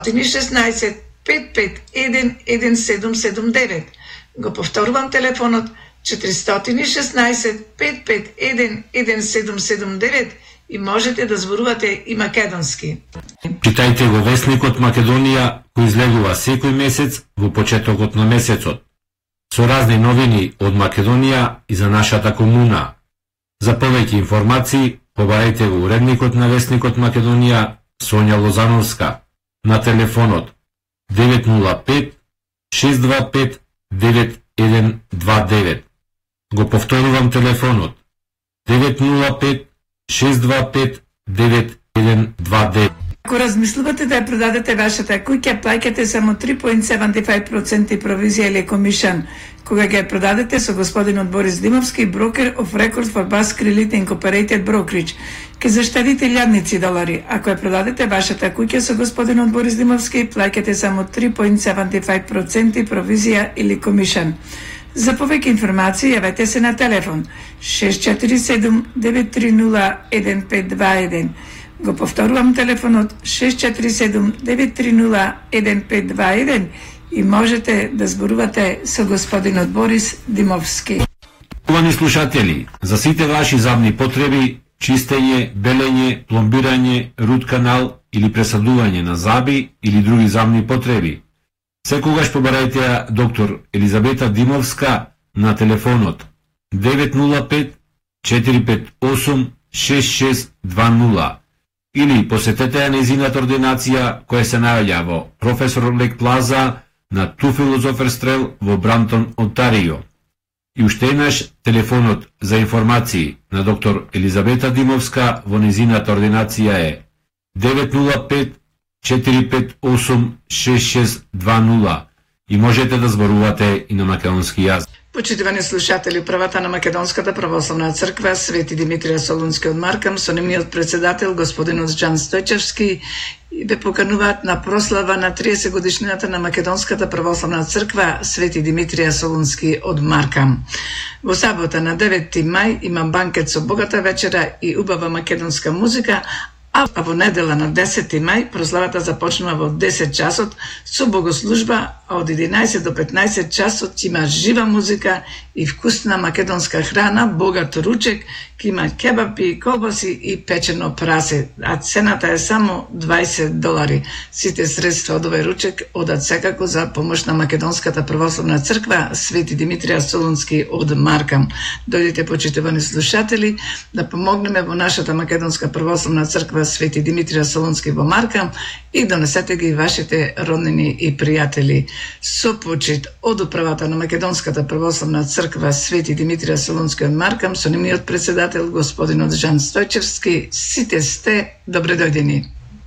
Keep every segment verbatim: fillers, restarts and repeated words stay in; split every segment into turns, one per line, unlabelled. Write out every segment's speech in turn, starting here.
шеснаесет пет пет еден еден седум седум девет. Го повторувам телефонот четиристотини и шеснаесет пет пет еден еден седум седум девет и можете да зборувате и македонски.
Читајте го весникот Македонија, кој излегува секој месец во почетокот на месецот, со разни новини од Македонија и за нашата комуна. За повеќе информации, побарајте го уредникот на весникот Македонија Сонја Лозановска на телефонот девет нула пет шест два пет девет еден два девет. Го повторувам телефонот девет нула пет шест два пет девет еден два девет.
Ако размислувате да ја продадете вашата куќа, плаќате само три zarez седумдесет и пет проценти провизија или комишан. Кога ќе ја продадете со господинот Борис Димовски, брокер of record for Bass Credit Incorporated Brokerage, ќе заштедите илјадници долари. Ако ја продадете вашата куќа со господинот Борис Димовски, плаќате само три zarez седумдесет и пет проценти провизија или комишан. За повеќе информации јавете се на телефон шест четири седум девет три нула еден пет два еден. Го повторувам телефонот шест четири седум девет три нула еден пет два еден и можете да зборувате со господинот Борис Димовски.
Увани слушатели, за сите ваши забни потреби, чистење, белење, пломбирање, рут канал или пресадување на заби или други забни потреби, секогаш побарајте ја доктор Елизабета Димовска на телефонот девет нула пет четири пет осум шест шест два нула или посетете ја нејзината ординација која се наоѓа во Професор Лек Плаза на Ту Филозоферс Трейл во Брантон, Онтарио. И уште еднаш телефонот за информации на доктор Елизабета Димовска во нејзината ординација е девет нула пет четири пет осум шест шест два нула и можете да зборувате и на македонски јазик.
Почитувани слушатели, управата на Македонската православна црква Свети Димитрија Солунски од Маркам со нивниот председател господинот Џан Стојчевски ве покануваат на прослава на триесет годишнината на Македонската православна црква Свети Димитрија Солунски од Маркам. Во сабота на девети мај има банкет со богата вечера и убава македонска музика, а во недела на десети мај прославата започнува во десет часот со богослужба, а од единаесет до петнаесет часот има жива музика и вкусна македонска храна, богат ручек, ки има кебапи, колбаси и печено прасе, а цената е само дваесет долари. Сите средства од овој ручек одат секако за помош на Македонската православна црква Свети Димитрија Солунски од Маркам. Дојдете, почитувани слушатели, да помогнеме во нашата Македонска православна црква Свети Димитрија Солунски во Маркам и донесете ги вашите роднини и пријатели. Со почит од управата на Македонската православна црква Свети Димитрија Солунски од Маркам со нивниот председател господинот Џан Стојчевски, сите сте добре дојдени.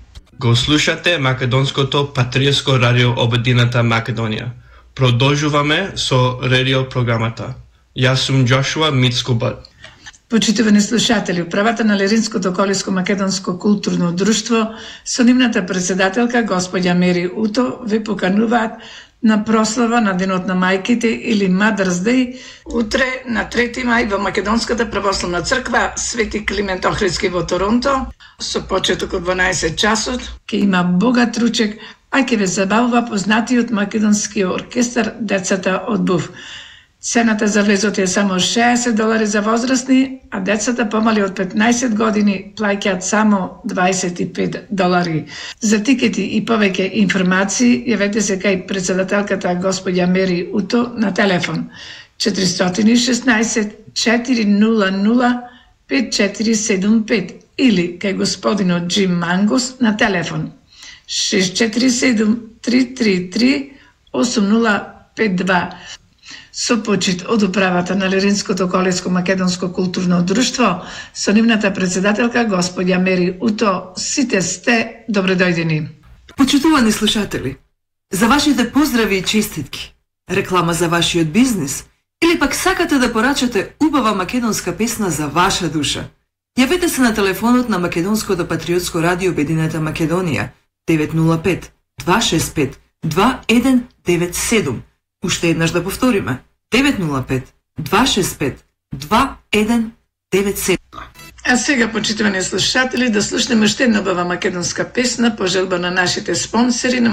Го слушате Македонското патриотско радио Обединета Македонија. Продолжуваме со радио програмата. Јас сум Джошуа Мицкубат.
Почитувани слушатели, управата на Леринското колиско македонско културно друштво со нивната председателка господја Мери Уто ве покануваат на прослава на Денот на мајките или Mother's Day утре на трети мај во Македонската православна црква Свети Климент Охридски во Торонто со почеток од дванаесет часот. Ке има богат ручек, а ќе ве забавува познатиот македонски оркестар Децата од Був. Цената за влезот е само шеесет долари за возрастни, а децата помали од петнаесет години плаќаат само дваесет и пет долари. За тикети и повеќе информации јавете се кај председателката господја Мери Уто на телефон четиристотини и шеснаесет четири нула нула пет четири седум пет или кај господинот Джим Мангус на телефон шест четири седум три три три осум нула пет два. Со почит од управата на Леринското колиско македонско културно друштво, со нивната председателка господја Мери Уто, сите сте добре дојдени.
Почитувани слушатели, за вашите поздрави и честитки, реклама за вашиот бизнис или пак сакате да порачате убава македонска песна за ваша душа, јавете се на телефонот на Македонското патриотско радио Обединета Македонија девет нула пет два шест пет два еден девет седум. Уште еднаш да повториме девет нула пет два шест пет два еден девет седум.
А сега, почитувани слушатели, да слушнеме уште една убава македонска песна по желба на нашите спонсори, на